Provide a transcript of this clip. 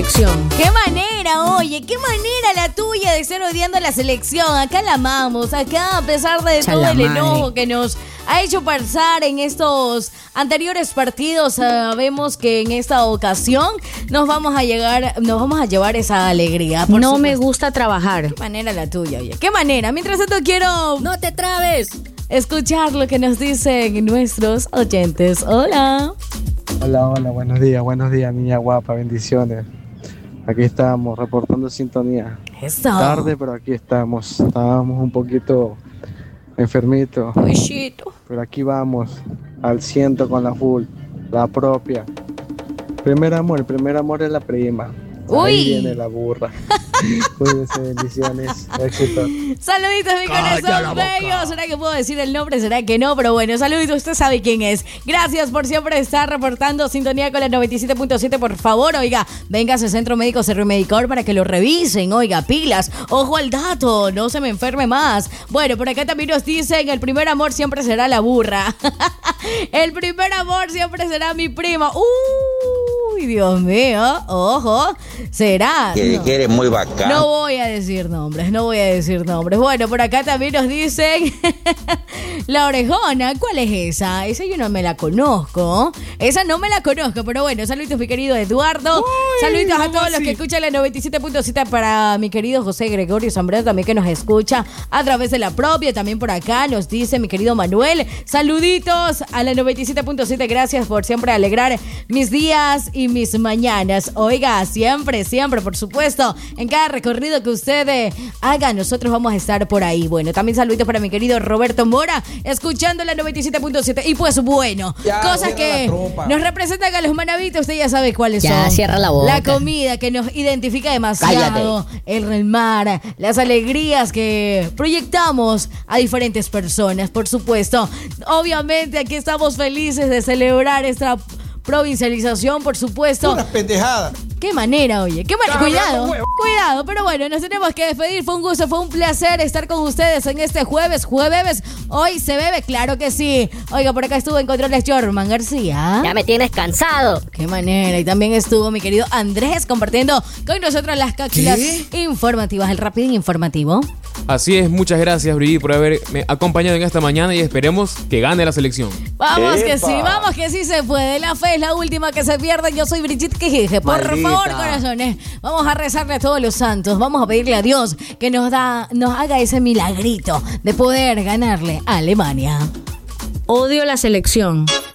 selección. ¡Qué manera, oye! ¡Qué manera la tuya de estar odiando a la selección! Acá la amamos, acá a pesar de todo el enojo que nos ha hecho pasar en estos anteriores partidos, sabemos que en esta ocasión nos vamos a llevar esa alegría. No supuesto. Me gusta trabajar. ¡Qué manera la tuya, oye! ¡Qué manera! Mientras tanto quiero... ¡No te trabes! Escuchar lo que nos dicen nuestros oyentes. ¡Hola! Hola, buenos días, niña guapa, bendiciones. Aquí estamos, reportando sintonía. Eso. Tarde, pero aquí estamos. Estábamos un poquito enfermitos. Uyito. Pero aquí vamos, al 100 con la full, la propia. Primer amor es la prima. Uy. Ahí viene la burra. Cuídense, bendiciones, éxito. Saluditos, mi corazón bello. ¿Será que puedo decir el nombre? ¿Será que no? Pero bueno, saluditos, usted sabe quién es. Gracias por siempre estar reportando sintonía con la 97.7. Por favor, oiga, véngase Centro Médico Cerro Medicor para que lo revisen. Oiga, pilas, ojo al dato, no se me enferme más. Bueno, por acá también nos dicen, el primer amor siempre será la burra. El primer amor siempre será mi prima. Uy, Dios mío, ojo, será. Que eres muy bacán. No voy a decir nombres. Bueno, por acá también nos dicen la orejona. ¿Cuál es esa? Esa yo no me la conozco. Pero bueno, saluditos mi querido Eduardo. Saluditos a todos los que escuchan la 97.7, para mi querido José Gregorio Zambrano también, que nos escucha a través de la propia. También por acá nos dice mi querido Manuel. Saluditos a la 97.7. Gracias por siempre alegrar mis días y mis mañanas. Oiga, siempre, por supuesto, en cada recorrido que usted haga, nosotros vamos a estar por ahí. Bueno, también saluditos para mi querido Roberto Mora, escuchando la 97.7. Y pues bueno, ya, cosas que nos representan a los manavitos, usted ya sabe cuáles son. Ya, cierra la boca. La comida que nos identifica demasiado. Cállate. El mar, las alegrías que proyectamos a diferentes personas, por supuesto. Obviamente aquí estamos felices de celebrar esta provincialización, por supuesto. Unas pendejadas. Qué manera, oye, qué manera. Cuidado, pero bueno, nos tenemos que despedir. Fue un gusto, fue un placer estar con ustedes en este jueves. Hoy se bebe, claro que sí. Oiga, por acá estuvo en controles Jorman García. Ya me tienes cansado. Qué manera. Y también estuvo mi querido Andrés compartiendo con nosotros las cápsulas informativas, el Rapidín informativo. Así es, muchas gracias, Brigitte, por haberme acompañado en esta mañana y esperemos que gane la selección. Vamos que sí se puede. La fe es la última que se pierde. Yo soy Brigitte Quijije. Por favor, corazones, vamos a rezarle a todos los santos. Vamos a pedirle a Dios que nos haga ese milagrito de poder ganarle a Alemania. Odio la selección.